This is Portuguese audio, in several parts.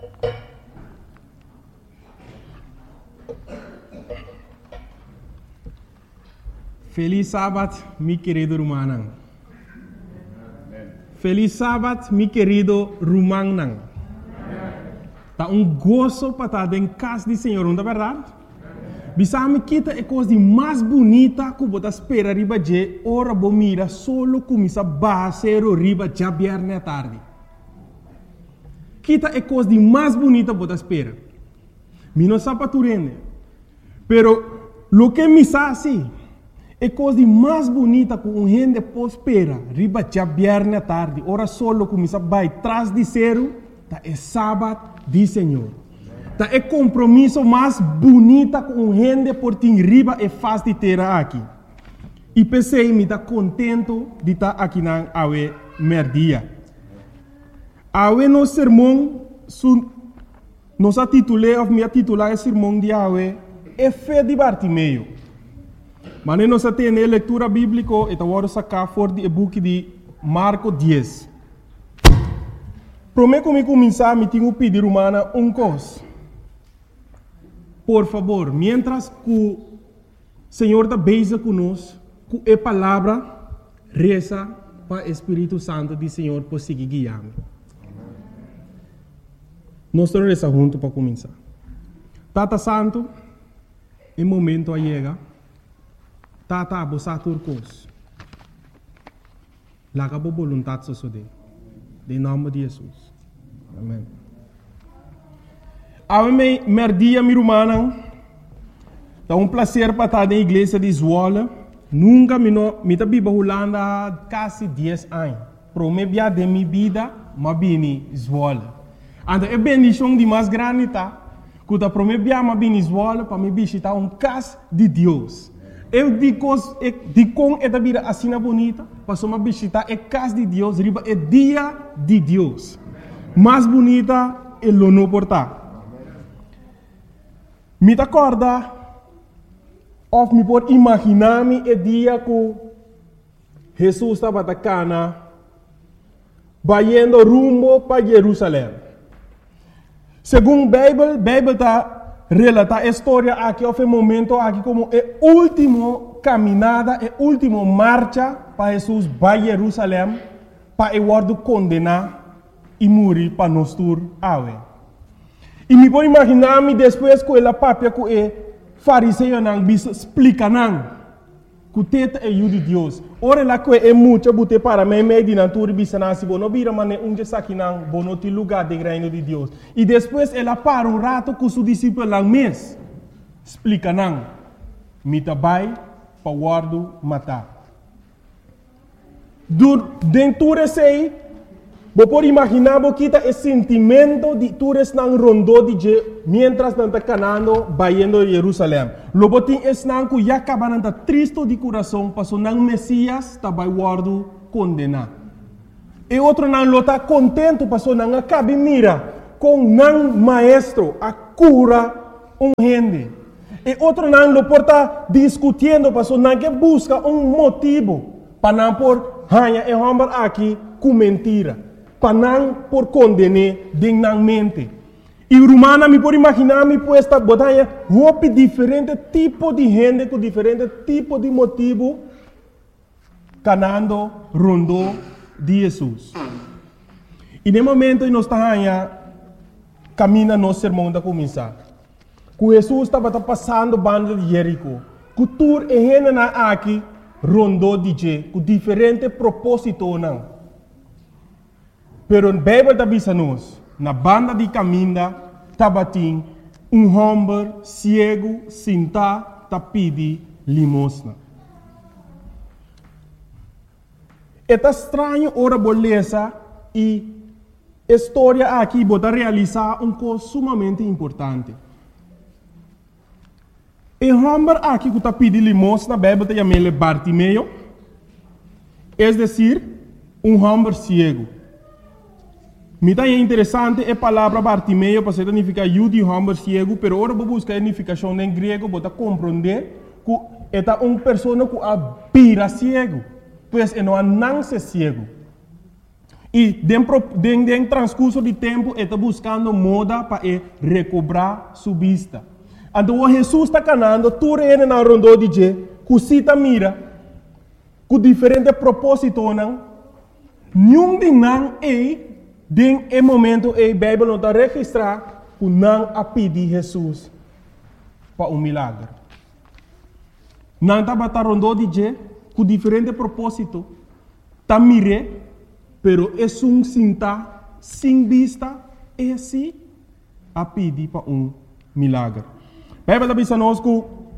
Feliz sábado, mi querido Rumanang. Feliz sábado, mi querido Rumanang. Tá gozo para estar em casa do Senhor, não é verdade? Bisame kita é coisa mais bonita que você espera riba de hora bo mira solo começa basero riba já viernes à tarde. Kita é coisa mais bonita que você espera. Mi não sabe tu rende. Pero lo que me sabe é coisa mais bonita que gente pode esperar riba já viernes à tarde. Hora solo começa vai trás de zero, tá é sábado do Senhor. Tá é compromisso mais bonita com gente por ter riba e faz de ter aqui. E pensei me tá contento de estar aqui na awe merdia. Awe no sermão nos titulei ou me titular o sermão de awe é fé de Bartimeu. Mas nós temos leitura bíblica e agora sacar fora do book de Marcos 10. Prometo que me começar me tenho pedir humana coisa. Por favor, mientras que o Senhor está beija conosco, que a palavra reza para o Espírito Santo do Senhor por seguir guiando. Nós estamos rezando juntos para começar. Tata Santo, o momento chega. Tata abosa turcos. Laga bo voluntad sosode. Em nome de Jesus. Amém. Ame merdia mi rumana. É prazer para estar na igreja de Zwolle. Nunca me tá biba Holanda quase 10 anos. Promebia de minha vida, mas bini Zwolle. Então é bendição de mais grande tá. Quando promebia mas bini Zwolle para me visitar casa de Deus. Eu digo com esta vida assim bonita, para me visitar a casa de Deus, riba é dia de Deus. Mais bonita é o não portar. Me acorda, ou me pode imaginar-me o dia que Jesus estava na cana, indo rumo para Jerusalém. Segundo a Bíblia está relata a história aqui, houve um momento aqui como a última caminhada, a última marcha para Jesus para Jerusalém, para o condenar e morrer para nós todos. E me pode imaginar-me depois que ela papia que o fariseu não explica não que o teta é o de Deus. Ora lá que é muito bote para mim meio de natura bisana se bono bira mane unge saki não bono ti lugar de reino de Deus. E depois ela para rato com seu discípulo lá mês explica não me tabai para guardo matar. Dentro sei você pode imaginar que o sentimento de todos não rondou de mientras não está canando, indo a Jerusalém. Logo tem esse não que já acaba não está triste de coração, passou não Messias está vai guardo condenar. E outro não está contente, passou não acaba mira com não maestro a cura gente. E outro não lo porta discutindo, passou não que busca motivo para não por hanha e homem aqui com mentira. Para não por condenar dignamente. E Romana me pode imaginar me puesta botanha roupa diferente tipo de gente com diferente tipo de motivo canando rondo de Jesus. E no momento nós estamos caminha no sermão da começar. Que Jesus estava passando banda de Jerico. Que tur e gente na aqui rondo de je com diferente propósito não. Pero a Bíblia está dizendo na banda de caminho, tabatim, homem cego, sentado, pedi limosna. É estranho ora beleza e a história aqui pode realizar coisa sumamente importante. O homem aqui que está pedindo limosna, a Bíblia está chamando Bartimeu, é decir, homem cego. Me é interessante a palavra Bartimeu para significar de homem cego, pero agora vou buscar a significação em grego para compreender que é uma pessoa que é cego, pois não nasce cego. E dentro transcurso de tempo, ele está buscando moda para recobrar sua vista. Então, Jesus está canando, tu reina na rondô de je, que cita mira, com diferentes propósitos, nenhum de não den momento, a Bíblia não está registrando, que não a pedir Jesus para milagre. Não está batendo rondô de je, com diferentes propósitos, está mire, pero é cinta, sem vista, esse a pedir para milagre. A Bíblia diz a nós que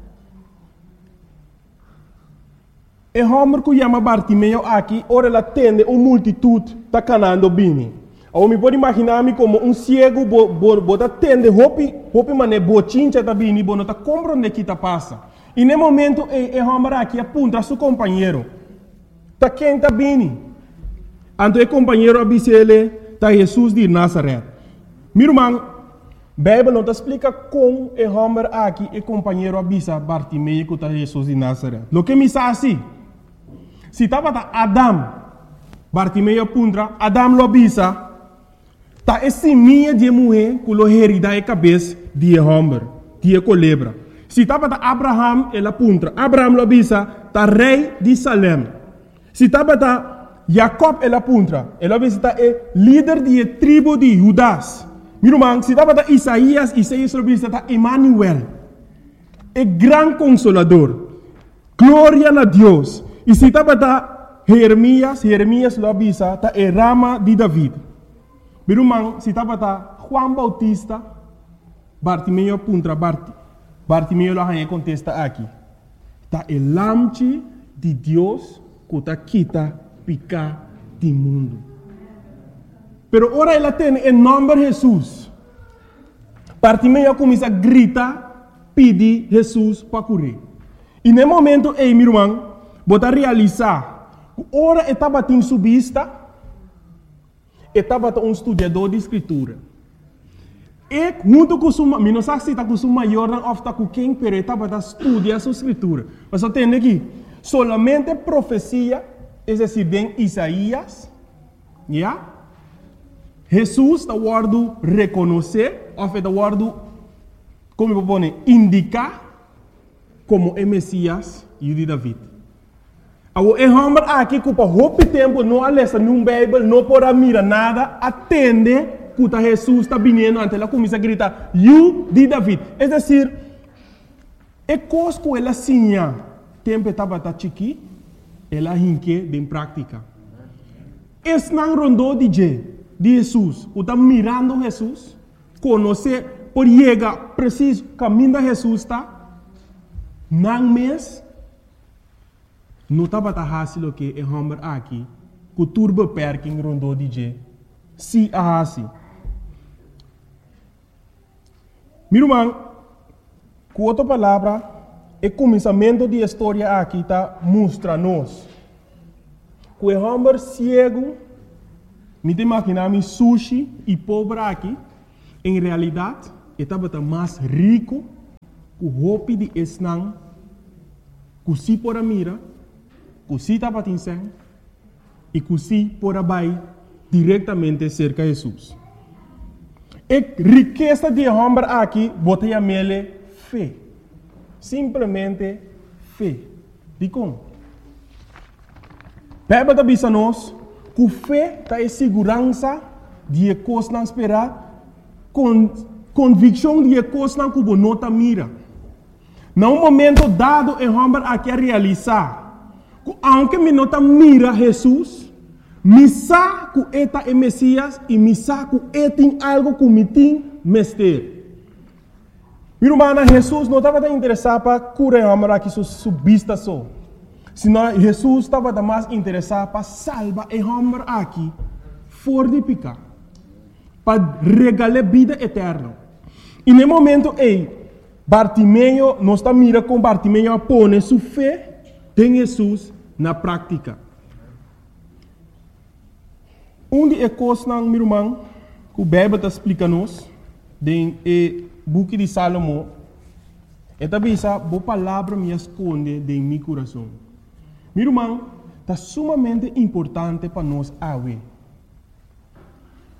o homem que chama Bartimeu aqui, ora ele atende uma multitude está canando bem. Eu me pode imaginar-me como cego, bota atende, hopi mané, bochincha está bem, não está compreendendo o que está passa. E no momento, o homem aqui aponta a seu companheiro. Está quem está bem. Então o companheiro avisa ele, está Jesus de Nazaré. Meu irmão, a Bíblia não explica como o homem aqui, o companheiro avisa Bartimeu que está Jesus de Nazaré. O que me diz assim? Se estava Adam, Bartimeu apunta, Adam lo avisa, está esse minha de mulher que lo herida a cabeça de homem, de culebra. Se estava Abraham, ele apunta, Abraham lo avisa, está rei de Salem. Se estava Jacob, ele apunta, ele avisa, está líder de tribo de Judas. Meu irmão, se estava Isaías lo avisa, está Emmanuel, o grande consolador. Glória a Deus. E se estava Jeremias lo avisa, está a rama de David. Meu irmão, se estava Juan Bautista, Bartimeu apunta, Bartimeu lo contesta aqui. Está o lamche de Deus que está quita picar do mundo. Pero ora ele tem em nome de Jesus. Bartimeu começa a gritar, pedir Jesus para curar. E no momento, meu irmão, bota realizar, ora estava em sua vista, estava estudador de escritura. E junto com sua, não sei se está com sua maior ou está com quem, mas estava estudando sua escritura. Mas eu tenho aqui, solamente profecia, é decir, em Isaías, Jesus está guardando reconhecer, ou está guardando, como eu vou indicar, como é Messias e de David. O homem aqui que por muito tempo não alessa num Bíblia, não pode mirar nada, atende que Jesus está vindo, ante ela começa a gritar, "You de David". É decir, é coisa que ela sinha, tempo estava chiqui, ela hinque em prática. Es não rondou de Jesus, que está mirando Jesus, conhecer, por chegar preciso, caminho de Jesus está, não mês, não estava fácil que o homem aqui, que turbo perking rondou de se assim. Meu irmão, com outra palavra, o começamento da história aqui está mostrando-nos que o homem cego, me imaginar sushi e pobre aqui, em realidade, estava mais rico que o roupa de esnang, que se por a mira, que se estava tinseng, e que se por a bai diretamente cerca de Jesus. A riqueza de homem aqui, botei a mele fé. Simplesmente fé. De como? Bíblia está dizendo nós que fé está em segurança de coisas não esperar, convicção de coisas não que não está mira. Num momento dado, o homem aqui a realizar, que aunque me não está mira Jesus, me sabe que eta é Messias e me sabe que ele tem algo que me tem mestre. Meu irmão, Jesus não estava interessado para curar o homem aqui sua vista só. Senão Jesus estava mais interessado para salvar o homem aqui fora de pecado, para regalar vida eterna. E no momento Bartimeu não está mirando com Bartimeu a pôr sua fé em Jesus na prática. De coisas, meu irmão, que o Bíblia está explicando-nos, no book de Salomão, é também essa boa palavra me esconde em meu coração. Meu irmão, está sumamente importante para nós,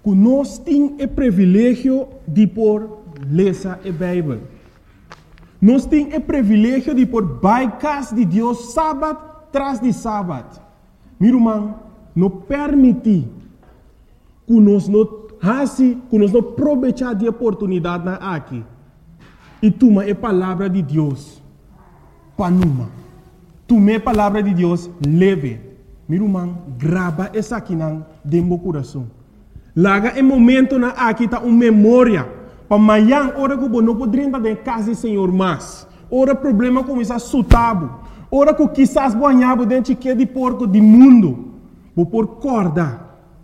que nós temos o privilégio de por ler a Bíblia. Nós temos o privilégio de por baicas de Deus sábado tras de sábado. Meu irmão, não permite que nós não aproveitar de oportunidade aqui. E toma a palavra de Deus para numa. Toma a palavra de Deus leve. Meu irmão, grava essa aqui dentro do coração. Laga em momento na aqui tá uma memória. Para amanhã, hora que não poderia estar em casa do Senhor mais. Hora problema começa a sutabo. Hora que quizás banhava dentro de porco do mundo. Vou por corda.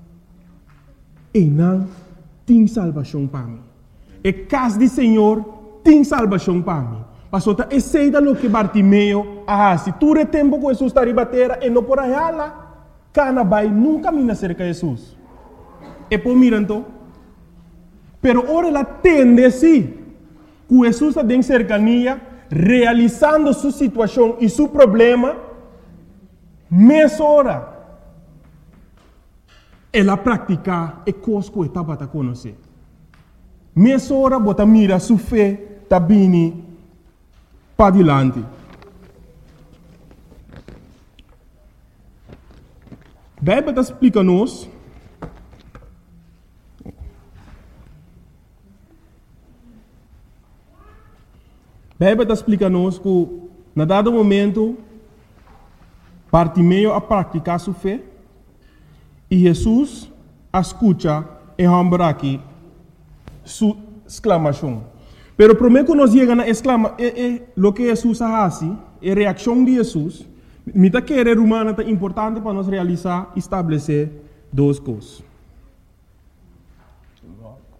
E não tem salvação para mim. E casa do Senhor tem salvação para mim. Pastor, esse é o que Bartimeu se tu é tempo que Jesus está ribatera e não por aí lá, cana vai nunca me cerca de Jesus. E por mirando, pero ora ela tende sim, que Jesus está em cercania, realizando sua situação e seu problema, mais hora, ela pratica e coisa que estava a conhecer. Mais hora, bota mira sua fé, está bem para adiante. A Bíblia explica-nos que, na dado momento, Bartimeu a praticar sua fé e Jesus escuta e ambra aqui sua exclamação. Pero primeiro que nós chegamos a exclamar, o que Jesus faz, a reação de Jesus, me está querendo humana é importante para nós realizar e estabelecer duas coisas.